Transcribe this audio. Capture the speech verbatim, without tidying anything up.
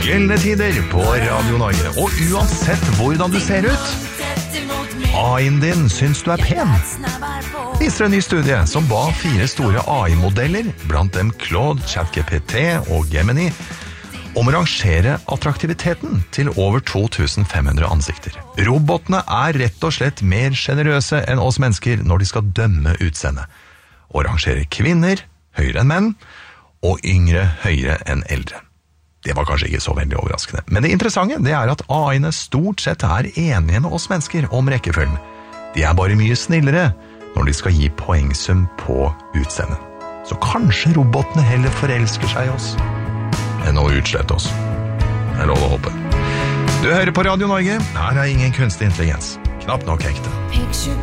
Gjeldende tider på Radio Norge. Og uansett hvordan du ser ut, A I-en din syns du er pen. Viser en ny studie som ba fire store A I-modeller, blant dem Claude, ChatGPT og Gemini, om å rangere attraktiviteten til over to tusen fem hundre ansikter. Robotene er rett og slett mer generøse enn oss mennesker når de skal dømme utseende, og rangere kvinner høyere enn menn, og yngre høyere enn eldre. Det var kanskje ikke så veldig overraskende. Men det interessante det er at A I-ene stort sett er enige med oss mennesker om rekkefølgen. De er bare mye snillere når de skal gi poengsum på utseendet. Så kanskje robotene heller forelsker seg i oss enn å utslette oss. Det er lov å håpe. Du hører på Radio Norge. Her er ingen kunstig intelligens. Knapt nok ekte.